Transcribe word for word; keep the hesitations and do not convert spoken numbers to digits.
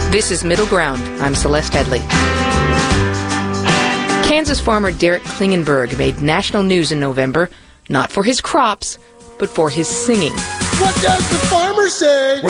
This is Middle Ground. I'm Celeste Headley. Kansas farmer Derek Klingenberg made national news in November, not for his crops, but for his singing. What does the farmer say?